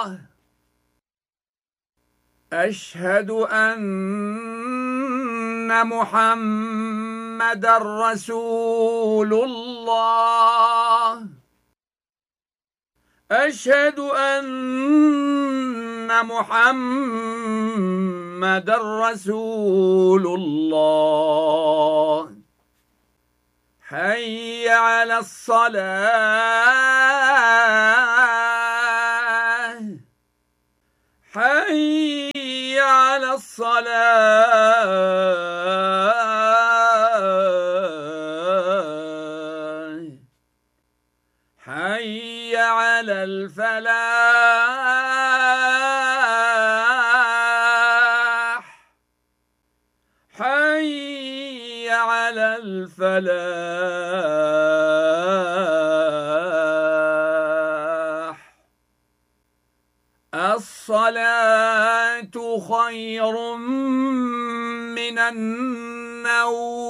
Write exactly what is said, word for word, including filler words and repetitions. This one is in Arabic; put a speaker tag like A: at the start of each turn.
A: أشهد أن محمدًا رسول الله. أشهد أن محمدًا رسول الله. حي على الصلاة. حي على الصلاة. حي على الفلاح. حي على الفلاح. الصلاة خير من النوم.